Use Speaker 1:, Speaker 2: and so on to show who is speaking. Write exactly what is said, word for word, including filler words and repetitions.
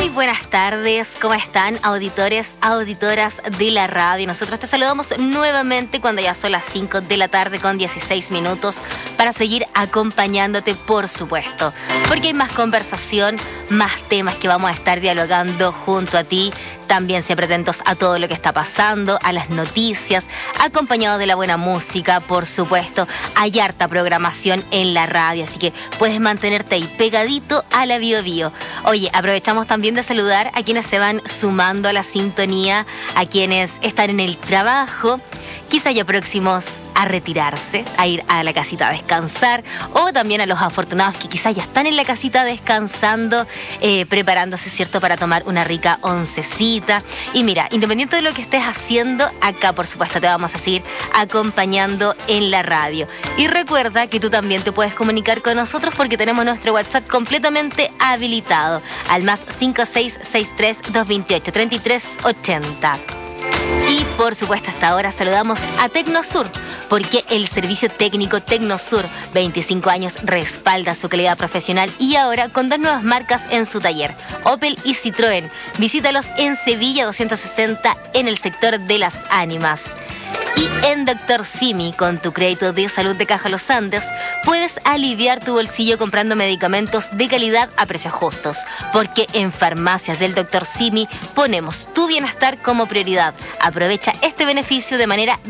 Speaker 1: buenas tardes, ¿cómo están auditores, auditoras de la radio? Nosotros te saludamos nuevamente cuando ya son las cinco de la tarde con dieciséis minutos para seguir acompañándote, por supuesto, porque hay más conversación, más temas que vamos a estar dialogando junto a ti. También siempre atentos a todo lo que está pasando, a las noticias, acompañado de la buena música, por supuesto. Hay harta programación en la radio, así que puedes mantenerte ahí pegadito a la Bio Bio. Oye, aprovechamos también de saludar a quienes se van sumando a la sintonía, a quienes están en el trabajo, quizá ya próximos a retirarse, a ir a la casita a descansar, o también a los afortunados que quizá ya están en la casita descansando, eh, preparándose, ¿cierto?, para tomar una rica oncecita. Y mira, independiente de lo que estés haciendo, acá por supuesto te vamos a seguir acompañando en la radio. Y recuerda que tú también te puedes comunicar con nosotros porque tenemos nuestro WhatsApp completamente habilitado al más cinco seis seis tres, dos dos ocho, tres tres ocho cero. Y por supuesto hasta ahora saludamos a Tecnosur, porque el servicio técnico Tecnosur, veinticinco años, respalda su calidad profesional y ahora con dos nuevas marcas en su taller, Opel y Citroën. Visítalos en Sevilla doscientos sesenta en el sector de Las Ánimas. Y en Doctor Simi, con tu crédito de salud de Caja Los Andes, puedes aliviar tu bolsillo comprando medicamentos de calidad a precios justos. Porque en Farmacias del Doctor Simi ponemos tu bienestar como prioridad. Aprovecha este beneficio de manera